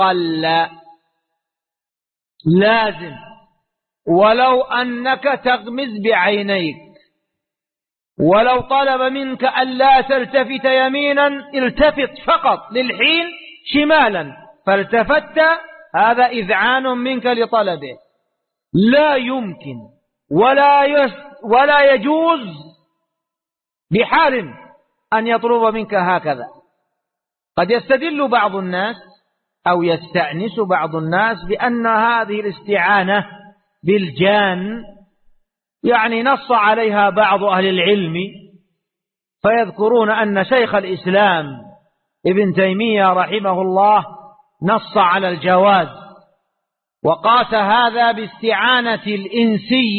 قال لا، لازم ولو أنك تغمز بعينيك، ولو طلب منك أن لا تلتفت يمينا التفت فقط للحين شمالا فالتفت، هذا إذعان منك لطلبه. لا يمكن ولا يجوز بحال أن يطلب منك هكذا. قد يستدل بعض الناس أو يستأنس بعض الناس بأن هذه الاستعانة بالجان يعني نص عليها بعض أهل العلم، فيذكرون أن شيخ الإسلام ابن تيمية رحمه الله نص على الجواز، وقاس هذا باستعانة الإنسي